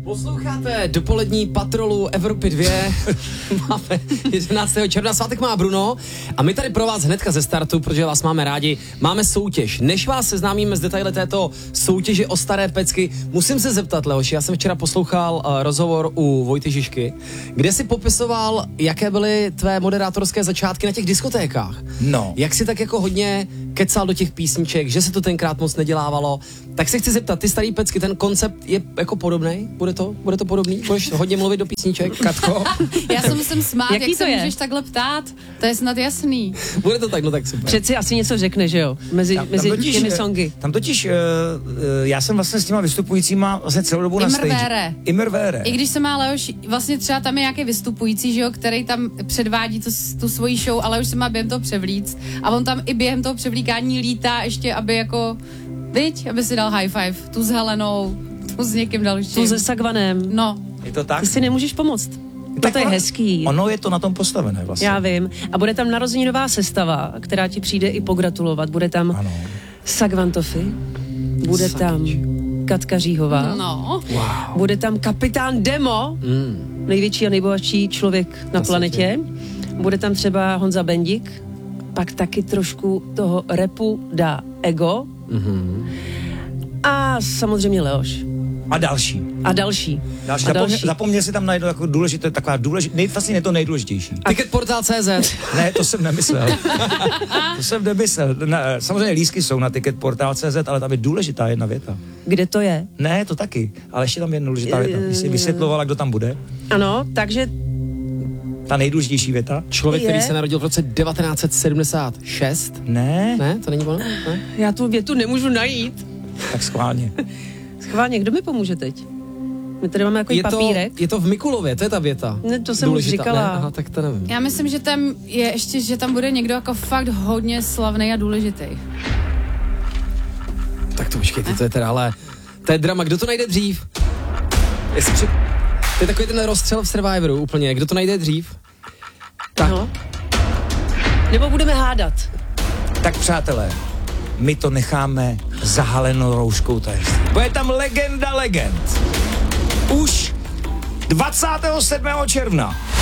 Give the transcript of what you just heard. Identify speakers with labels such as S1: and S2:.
S1: Posloucháte dopolední patrolu Evropy 2. Máme 11. června, svátek má Bruno a my tady pro vás hnedka ze startu, protože vás máme rádi, máme soutěž. Než vás seznámíme s detaily této soutěže o staré pecky, musím se zeptat, Leoši, já jsem včera poslouchal rozhovor u Vojty Žižky, kde si popisoval, jaké byly tvé moderátorské začátky na těch diskotékách.
S2: No.
S1: Jak si tak jako hodně kecal do těch písniček, že se to tenkrát moc nedělávalo. Tak se chci zeptat, ty starý pecky, ten koncept je jako podobný? Bude to podobný? Budeš hodně mluvit do písniček, Katko?
S3: Já se musím smát,
S4: Jaký
S3: jak
S4: to
S3: se
S4: je?
S3: můžeš takhle ptát. To je snad jasný.
S1: Bude to tak, no tak super.
S4: Přeci asi něco řekne, že jo? Mezi těmi songy.
S2: Tam totiž, já jsem vlastně s těma vystupujícíma vlastně celou dobu na stage. Immervére.
S3: I když se má Leoš, vlastně třeba tam je nějaký vystupující, že jo, který tam předvádí tu svoji show, ale už se má během toho převlíct. A on tam i během toho převlíkání lítá ještě, aby jako, aby si dal high five. Tu s Helenou, tu s někým dalším.
S4: Tu se Sagvanem.
S3: No.
S2: Je to tak?
S4: Ty si nemůžeš pomoct. To je hezký.
S2: Ono je to na tom postavené vlastně.
S4: Já vím. A bude tam narozeninová sestava, která ti přijde i pogratulovat. Bude tam
S2: Ano.
S4: Sagvan Tofi, bude tam Katka Říhová,
S3: No.
S4: bude tam kapitán Demo, největší a nejbohatší člověk na planetě. Bude tam třeba Honza Bendik, pak taky trošku toho rapu dá Ego. A samozřejmě Leoš.
S2: A další.
S4: A další.
S2: Zapomněl si tam najít jako důležité, taková důležité, vlastně je to nejdůležitější.
S1: Ticketportal.cz.
S2: Ne, to jsem nemyslel. Samozřejmě lístky jsou na Ticketportal.cz, ale tam je důležitá jedna věta.
S4: Kde to je?
S2: Ne, to taky, ale ještě tam je jedna důležitá věta. Když jsi vysvětlovala, kdo tam bude,
S4: Ano, takže
S2: ta nejdůležitější věta.
S1: Člověk,
S4: Je.
S1: který se narodil v roce 1976.
S2: Ne,
S1: Ne, to není ono? Ne?
S4: já tu větu nemůžu najít.
S2: tak schválně.
S4: Schválně, kdo mi pomůže teď? My tady máme takový papírek.
S1: Je to v Mikulově, to je ta věta.
S4: Ne, to jsem už
S1: Důležitá.
S4: říkala.
S1: Ne? Aha, tak to nevím.
S3: Já myslím, že tam je ještě, že tam bude někdo jako fakt hodně slavný a důležitý.
S1: Tak to počkejte, to je teda, ale to je drama. Kdo to najde dřív? To je takový ten rozstřel v Survivoru úplně. Kdo to najde dřív? Tak.
S4: No. Nebo budeme hádat.
S2: Tak přátelé, my to necháme zahalenou rouškou tajemství. Bude tam legenda legend. Už 27. června